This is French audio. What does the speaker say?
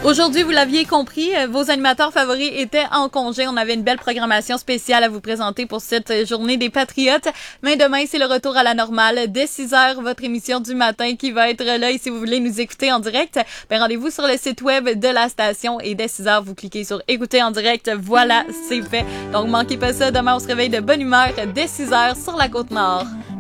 Aujourd'hui, vous l'aviez compris, vos animateurs favoris étaient en congé. On avait une belle programmation spéciale à vous présenter pour cette journée des Patriotes. Mais demain, c'est le retour à la normale. Dès 6 heures, votre émission du matin qui va être là. Et si vous voulez nous écouter en direct, ben rendez-vous sur le site web de la station. Et dès 6 heures, vous cliquez sur écouter en direct. Voilà, c'est fait. Donc, manquez pas ça. Demain, on se réveille de bonne humeur dès 6 heures sur la Côte-Nord.